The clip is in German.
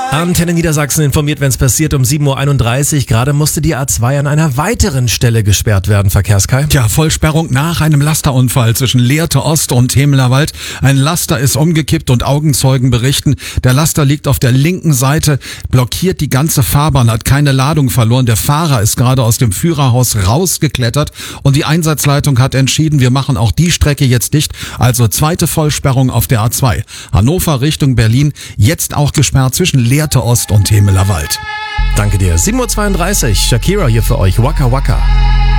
Antenne Niedersachsen informiert, wenn es passiert, um 7.31 Uhr. Gerade musste die A2 an einer weiteren Stelle gesperrt werden, Verkehrskai. Tja, Vollsperrung nach einem Lasterunfall zwischen Lehrte Ost und Hemelerwald. Ein Laster ist umgekippt und Augenzeugen berichten, der Laster liegt auf der linken Seite, blockiert die ganze Fahrbahn, hat keine Ladung verloren. Der Fahrer ist gerade aus dem Führerhaus rausgeklettert und die Einsatzleitung hat entschieden, wir machen auch die Strecke jetzt dicht. Also zweite Vollsperrung auf der A2. Hannover Richtung Berlin, jetzt auch gesperrt zwischen Lehrte Ost und Hemelerwald. Danke dir. 7.32 Uhr. Shakira hier für euch. Waka Waka.